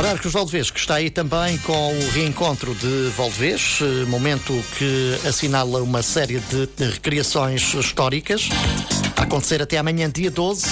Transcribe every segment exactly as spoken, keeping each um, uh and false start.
Ora, Arcos Valdevez, que está aí também com o reencontro de Valdevez, momento que assinala uma série de, de recriações históricas, a acontecer até amanhã, dia doze.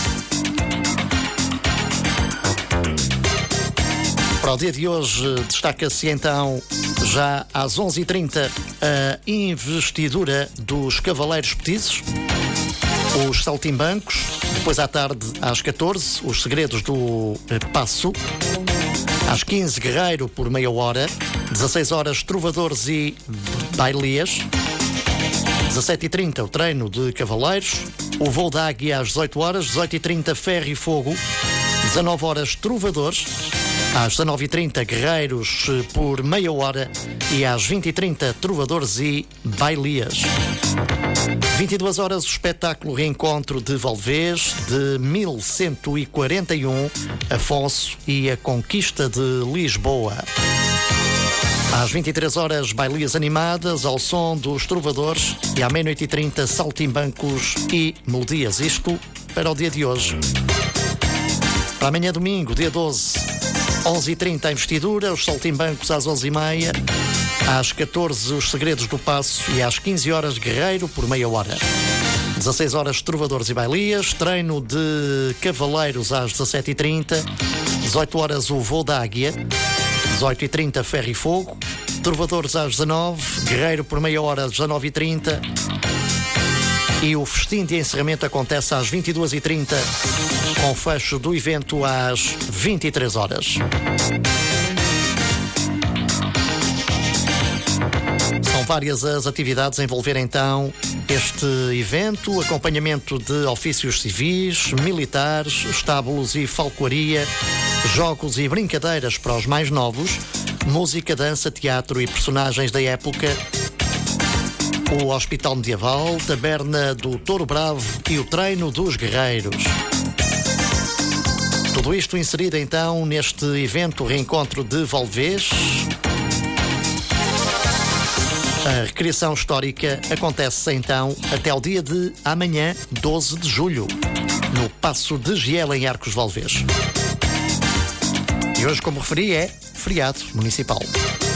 Para o dia de hoje, destaca-se então, já às onze e trinta, a investidura dos Cavaleiros Petizes, os Saltimbancos, depois à tarde, às catorze, os Segredos do Passo, às quinze, Guerreiro por meia hora, dezasseis horas, Trovadores e Bailias, dezassete e trinta, o treino de Cavaleiros, o voo da Águia às dezoito horas, dezoito e trinta, Ferro e Fogo, dezanove horas, Trovadores, às dezanove e trinta, Guerreiros por meia hora e às vinte e trinta, Trovadores e Bailias. vinte e duas horas, o espetáculo Reencontro de Valdevez, de mil cento e quarenta e um, Afonso e a Conquista de Lisboa. Às vinte e três horas, Bailias animadas, ao som dos Trovadores, e à meia-noite e trinta, Saltimbancos e Melodias. Isto para o dia de hoje. Para amanhã, domingo, dia doze, onze e trinta, a investidura, os Saltimbancos às onze e trinta, às catorze, os Segredos do Passo, e às quinze horas, Guerreiro por meia hora. dezasseis horas, Trovadores e Bailias, treino de Cavaleiros às dezassete e trinta, dezoito horas, o voo da Águia, dezoito e trinta, Ferro e Fogo, Trovadores às dezanove, Guerreiro por meia hora às dezanove e trinta, e o festim de encerramento acontece às vinte e duas e trinta, com fecho do evento às vinte e três horas. São várias as atividades a envolver então este evento: acompanhamento de ofícios civis, militares, estábulos e falcoaria, jogos e brincadeiras para os mais novos, música, dança, teatro e personagens da época, o Hospital Medieval, Taberna do Touro Bravo e o Treino dos Guerreiros. Tudo isto inserido então neste evento Reencontro de Valdevez. A recriação histórica acontece então até ao dia de amanhã, doze de julho, no Paço de Giela, em Arcos Valdevez. E hoje, como referi, é feriado municipal.